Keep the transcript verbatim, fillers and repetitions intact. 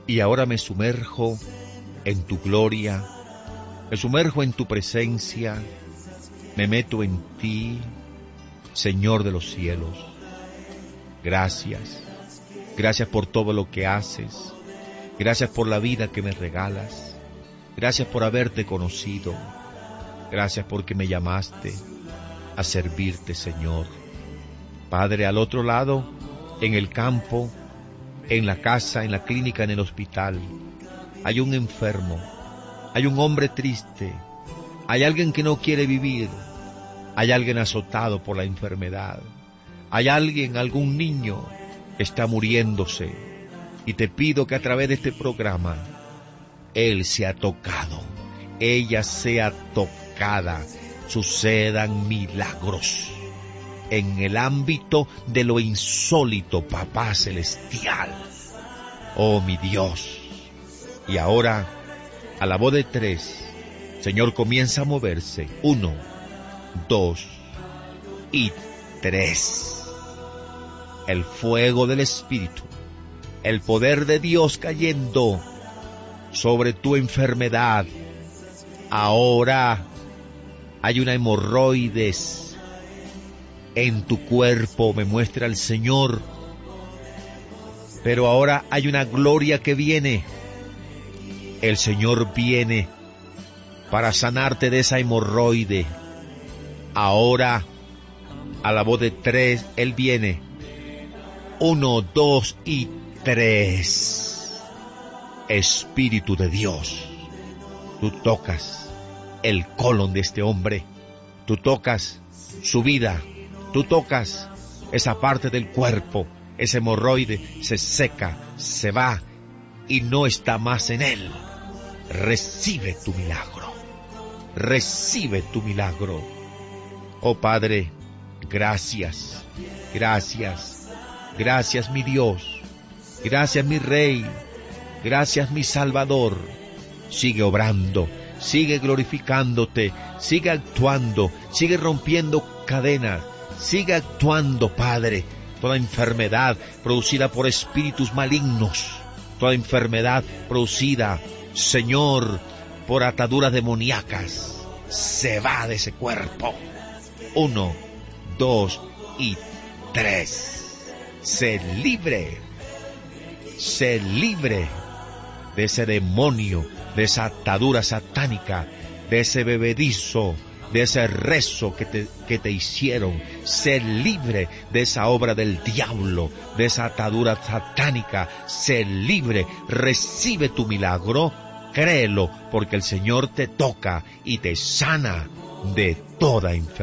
Y ahora me sumerjo en tu gloria, me sumerjo en tu presencia, me meto en ti, Señor de los cielos. Gracias, gracias por todo lo que haces, gracias por la vida que me regalas, gracias por haberte conocido, gracias porque me llamaste a servirte, Señor. Padre, al otro lado, en el campo, en la casa, en la clínica, en el hospital, hay un enfermo, hay un hombre triste, hay alguien que no quiere vivir, hay alguien azotado por la enfermedad, hay alguien, algún niño, está muriéndose, y te pido que a través de este programa, él sea tocado, ella sea tocada, sucedan milagros en el ámbito de lo insólito, Papá Celestial. Oh, mi Dios. Y ahora, a la voz de tres, Señor, comienza a moverse. Uno, dos y tres. El fuego del Espíritu, el poder de Dios cayendo sobre tu enfermedad. Ahora hay una hemorroides en tu cuerpo, me muestra el Señor. Pero ahora hay una gloria que viene. El Señor viene para sanarte de esa hemorroide. Ahora, a la voz de tres, Él viene. Uno, dos y tres. Espíritu de Dios, tú tocas el colon de este hombre, tú tocas su vida, tú tocas esa parte del cuerpo, ese hemorroide se seca, se va y no está más en él. Recibe tu milagro, recibe tu milagro. Oh Padre, gracias, gracias, gracias mi Dios, gracias mi Rey, gracias mi Salvador. Sigue obrando, sigue glorificándote, sigue actuando, sigue rompiendo cadenas, sigue actuando, Padre. Toda enfermedad producida por espíritus malignos, toda enfermedad producida, Señor, por ataduras demoníacas, se va de ese cuerpo. Uno, dos y tres. Sé libre, sé libre de ese demonio, de esa atadura satánica, de ese bebedizo, de ese rezo que te, que te hicieron. Sé libre de esa obra del diablo, de esa atadura satánica. Sé libre, recibe tu milagro, créelo, porque el Señor te toca y te sana de toda enfermedad.